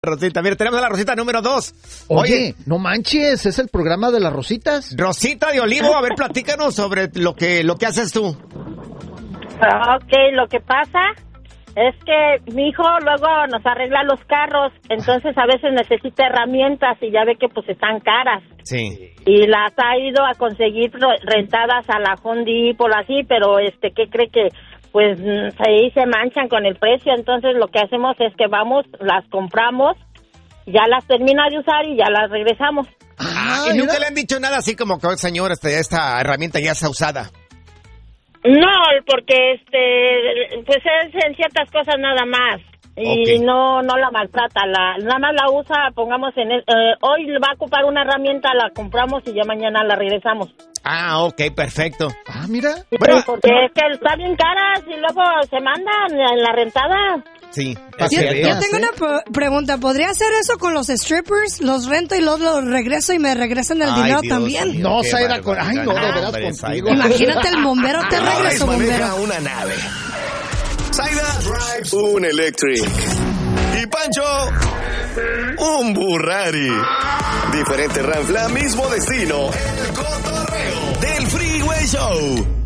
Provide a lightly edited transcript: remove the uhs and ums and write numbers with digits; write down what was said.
Rosita, mira, tenemos a la Rosita número 2. Oye, no manches, es el programa de las Rositas. Rosita de Olivo, a ver, platícanos sobre lo que haces tú. Ok, lo que pasa es que mi hijo luego nos arregla los carros, entonces a veces necesita herramientas y ya ve que pues están caras. Sí. Y las ha ido a conseguir rentadas a la Home Depot, así, pero ¿qué cree que? Pues ahí se manchan con el precio, entonces lo que hacemos es que vamos, las compramos, ya las termina de usar y ya las regresamos. Y nunca le han dicho nada así como que, señor, esta herramienta ya está usada. No, porque pues es en ciertas cosas nada más. Y Okay. no la maltrata, nada más la usa, pongamos hoy va a ocupar una herramienta, la compramos y ya mañana la regresamos. Ah, ok, perfecto. Ah, mira. Bueno, porque es que están bien caras y luego se mandan en la rentada. Sí. Yo tengo una pregunta. ¿Podría hacer eso con los strippers? Los rento y luego los regreso y me regresan el dinero Dios también. mío, No, qué Zaira, barbaridad. ay, no, de veras hombre, contigo. Zaira. Imagínate el bombero, te regreso, Alex maneja bombero. una nave. Zaida drives un electric. Y Pancho, un Burrari. Diferente ranfla, mismo destino. El cotorreo del Freeway Show.